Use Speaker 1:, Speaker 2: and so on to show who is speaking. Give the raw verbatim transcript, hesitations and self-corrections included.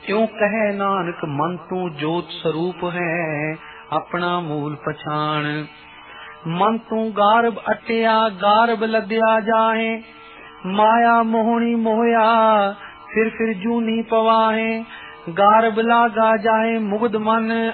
Speaker 1: क्यों कहे नानक मन तू जोत स्वरूप है, अपना मूल पछाण। मन तू गारब अटिया गारब लद्या जाए, माया मोहनी मोहया फिर फिर जूनी पवाहे। गारब लागा जाए मुग्ध मन